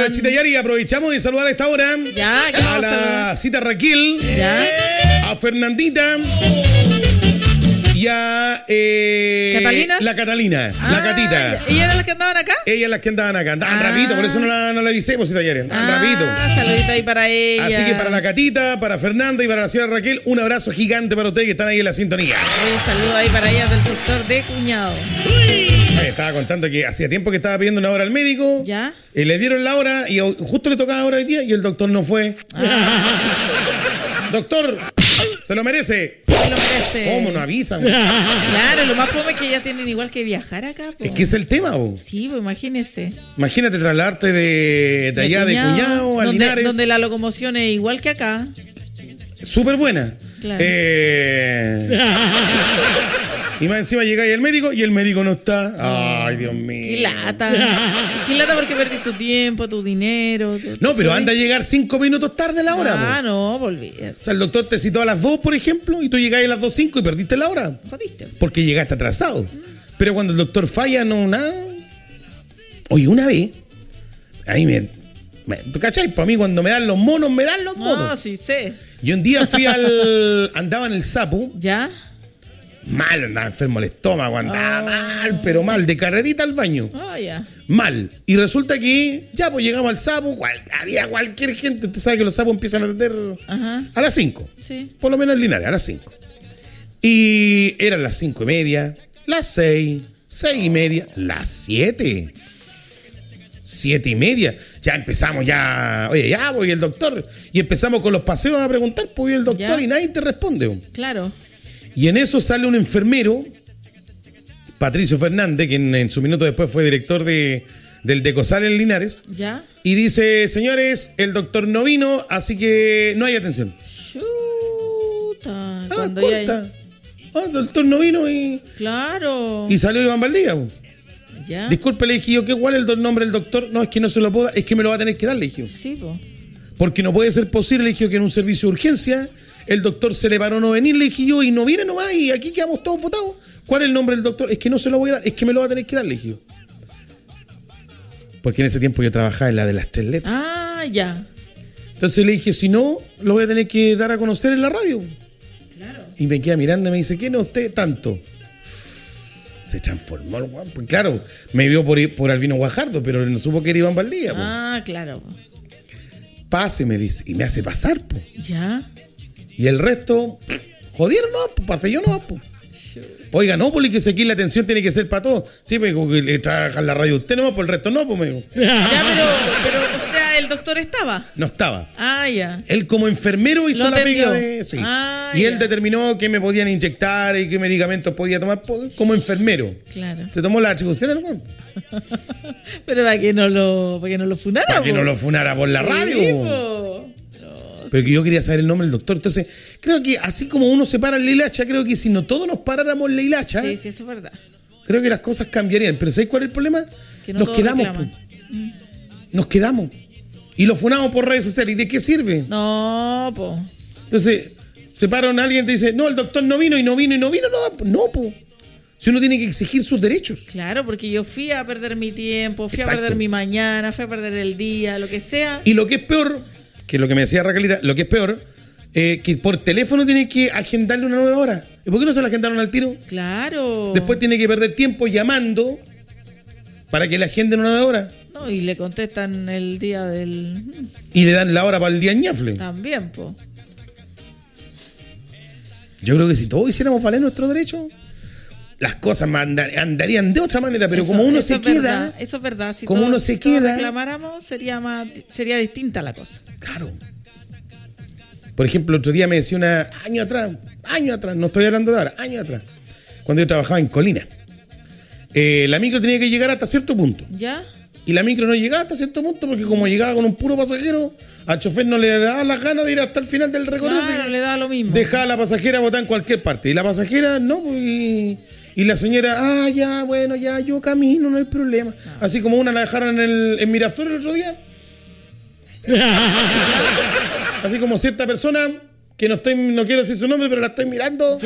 Chita Yari, aprovechamos de saludar a esta hora Ya, a la cita Raquel, ¿Ya? a Fernandita y a ¿Catalina? La Catalina, la Catita. ¿Ellas eran las que andaban acá? Ellas las que andaban acá, andaban rapidito, por eso no la avisé, pues, Chita Yari, andaban rapidito. Saludito ahí para ella. Así que para la Catita, para Fernanda y para la señora Raquel, un abrazo gigante para ustedes que están ahí en la sintonía. Un saludo ahí para ellas del sector de Cuñado. Estaba contando que hacía tiempo que estaba pidiendo una hora al médico. ¿Ya? Le dieron la hora y justo le tocaba hora hoy día y el doctor no fue. Doctor, se lo merece. Se lo merece. ¿Cómo no avisan? Claro, lo más fome es que ya tienen igual que viajar acá. Po. Es que es el tema, vos. Sí, pues imagínese. Imagínate trasladarte de allá de Cuñado a Linares. Donde la locomoción es igual que acá. Súper buena. Claro. Y más encima llegáis al médico y el médico no está. Ay, Dios mío. Qué lata. Qué lata porque perdiste tu tiempo, tu dinero. No, pero anda a llegar 5 minutos tarde la hora. No, volví. O sea, el doctor te citó a las 2, por ejemplo, y tú llegáis a las 2:05 y perdiste la hora. Jodiste. Porque llegaste atrasado. Pero cuando el doctor falla, no, nada. Oye, una vez, a mí ¿tú cachai? Para mí cuando me dan los monos, me dan los monos. No, sí sé. Y un día andaba en el Sapo. ¿Ya? Mal, andaba enfermo el estómago, andaba mal, pero mal, de carrerita al baño. Ya. Mal. Y resulta que ya pues llegamos al Sapo, había cualquier gente. Usted sabe que los sapos empiezan a atender a las 5. Sí. Por lo menos en Linares, a las 5. Y eran las 5:30, las 6, 6:30, las 7. 7:30. Ya empezamos ya. Oye, ya voy el doctor. Y empezamos con los paseos a preguntar, pues voy el doctor ¿Ya? y nadie te responde. Claro. Y en eso sale un enfermero, Patricio Fernández, quien en su minuto después fue director del Decosal en Linares. ¿Ya? Y dice, señores, el doctor no vino, así que no hay atención. Chuta. Cuando Corta. El doctor no vino Claro. y salió Iván Valdía. ¿Ya? Disculpe, le dije yo, ¿qué cuál es el nombre del doctor? No, es que no se lo puedo dar, es que me lo va a tener que dar, le dije yo. Sí, po. Porque no puede ser posible, le dije yo, que en un servicio de urgencia el doctor se le paró no venir, le dije yo, y no viene nomás, y aquí quedamos todos votados. ¿Cuál es el nombre del doctor? Es que no se lo voy a dar, es que me lo va a tener que dar, le dije yo. Porque en ese tiempo yo trabajaba en la de las 3 letras. Ya. Entonces le dije, si no, lo voy a tener que dar a conocer en la radio. Claro. Y me queda mirando y me dice, ¿qué no usted tanto? Se transformó el guapo. Pues claro, me vio por Albino Guajardo, pero no supo que era Iván Valdía. Claro. Pase, me dice, y me hace pasar, po. ¿Ya? Y el resto, jodieron, no, pues pasé yo no, pues. Oiga, no, porque aquí la atención tiene que ser para todos. Sí, me dijo que le trabaja en la radio usted nomás, por el resto no, pues me dijo. Ya, pero, o sea, el doctor estaba. No estaba. Ya. Él como enfermero hizo la pega de... Sí. Y él determinó qué me podían inyectar y qué medicamentos podía tomar como enfermero. Claro. Se tomó la atribución, ¿no? Pero para que no lo funara. Para que no lo funara por la radio. Pero que yo quería saber el nombre del doctor. Entonces, creo que así como uno se para en la hilacha, creo que si no todos nos paráramos en la hilacha, sí, eso es verdad. Creo que las cosas cambiarían. Pero ¿sabes cuál es el problema? Que no nos quedamos. Nos quedamos. Y lo funamos por redes sociales. ¿Y de qué sirve? No, po. Entonces, se para a alguien y te dice, no, el doctor no vino, no, po. Si uno tiene que exigir sus derechos. Claro, porque yo fui a perder mi tiempo, fui a perder mi mañana, fui a perder el día, lo que sea. Y lo que es peor, que es lo que me decía Raquelita, lo que es peor, que por teléfono tiene que agendarle una nueva hora. ¿Y por qué no se la agendaron al tiro? Claro. Después tiene que perder tiempo llamando para que le agenden una nueva hora. No, y le contestan el día del... Y le dan la hora para el día ñafle. También, po. Yo creo que si todos hiciéramos valer nuestros derechos, las cosas andarían de otra manera, pero como uno se queda... Eso es verdad. Si como uno se queda... reclamáramos, sería distinta la cosa. Claro. Por ejemplo, el otro día me decía año atrás, no estoy hablando de ahora, años atrás, cuando yo trabajaba en Colina. La micro tenía que llegar hasta cierto punto. ¿Ya? Y la micro no llegaba hasta cierto punto porque como llegaba con un puro pasajero, al chofer no le daba las ganas de ir hasta el final del recorrido. Claro, le daba lo mismo. Dejaba a la pasajera botada en cualquier parte. Y la pasajera, no, y la señora, ya, bueno, ya, yo camino, no hay problema. No. Así como una la dejaron en Miraflores el otro día. Así como cierta persona, que no quiero decir su nombre, pero la estoy mirando.